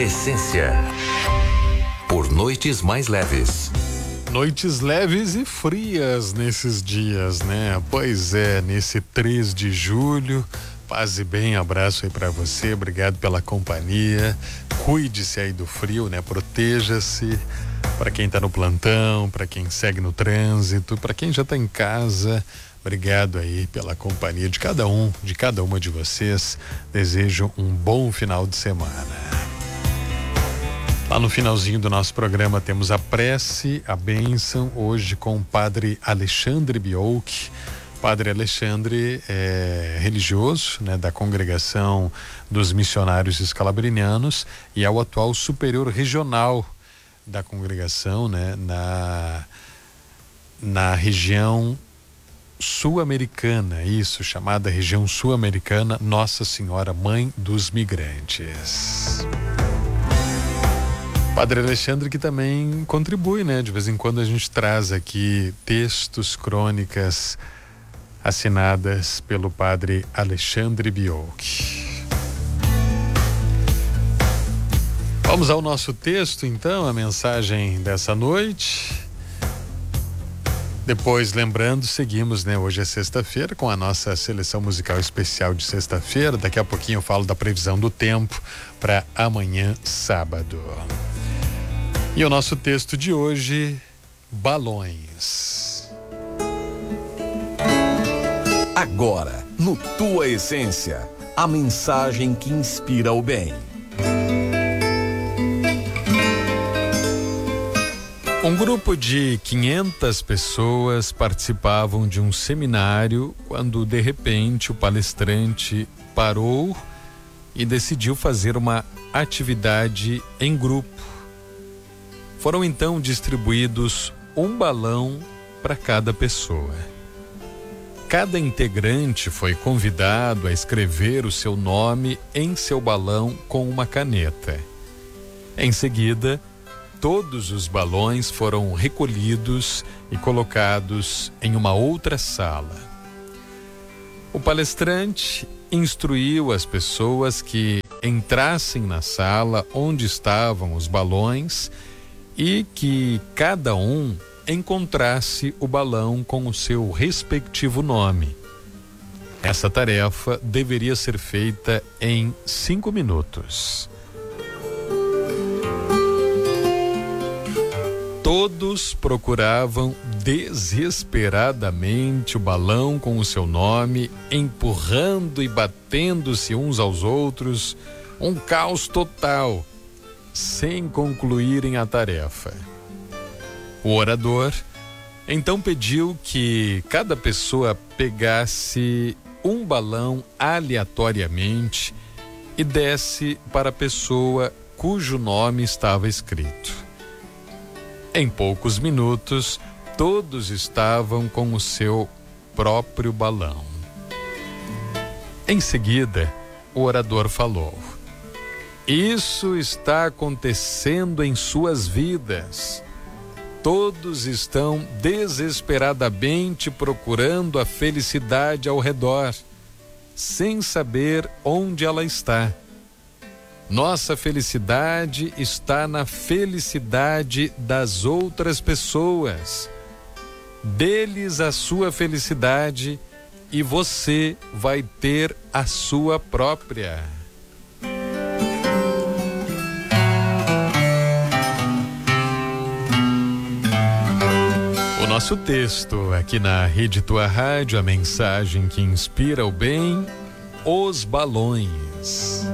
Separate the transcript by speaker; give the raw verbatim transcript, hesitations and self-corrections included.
Speaker 1: Essência. Por noites mais leves.
Speaker 2: Noites leves e frias nesses dias, né? Pois é, nesse três de julho. Paz e bem, abraço aí pra você, obrigado pela companhia. Cuide-se aí do frio, né? Proteja-se. Para quem tá no plantão, para quem segue no trânsito, para quem já tá em casa, obrigado aí pela companhia de cada um, de cada uma de vocês. Desejo um bom final de semana. Lá no finalzinho do nosso programa temos a prece, a bênção, hoje com o padre Alexandre Biolk. Padre Alexandre é religioso, né, da congregação dos missionários escalabrinianos e é o atual superior regional da congregação, né, na, na região sul-americana, isso, chamada região sul-americana, Nossa Senhora Mãe dos Migrantes. Padre Alexandre que também contribui, né? De vez em quando a gente traz aqui textos, crônicas assinadas pelo Padre Alexandre Biolk. Vamos ao nosso texto, então, a mensagem dessa noite. Depois, lembrando, seguimos, né? Hoje é sexta-feira com a nossa seleção musical especial de sexta-feira. Daqui a pouquinho eu falo da previsão do tempo para amanhã, sábado. E o nosso texto de hoje, balões.
Speaker 1: Agora, no Tua Essência, a mensagem que inspira o bem.
Speaker 2: Um grupo de quinhentas pessoas participavam de um seminário quando, de repente, o palestrante parou e decidiu fazer uma atividade em grupo. Foram então distribuídos um balão para cada pessoa. Cada integrante foi convidado a escrever o seu nome em seu balão com uma caneta. Em seguida, todos os balões foram recolhidos e colocados em uma outra sala. O palestrante instruiu as pessoas que entrassem na sala onde estavam os balões e que cada um encontrasse o balão com o seu respectivo nome. Essa tarefa deveria ser feita em cinco minutos. Todos procuravam desesperadamente o balão com o seu nome, empurrando e batendo-se uns aos outros, um caos total, sem concluírem a tarefa. O orador então pediu que cada pessoa pegasse um balão aleatoriamente e desse para a pessoa cujo nome estava escrito. Em poucos minutos, todos estavam com o seu próprio balão. Em seguida, o orador falou: "Isso está acontecendo em suas vidas. Todos estão desesperadamente procurando a felicidade ao redor, sem saber onde ela está. Nossa felicidade está na felicidade das outras pessoas. Dê-lhes a sua felicidade e você vai ter a sua própria." O nosso texto aqui na Rede Tua Rádio, a mensagem que inspira o bem, os balões.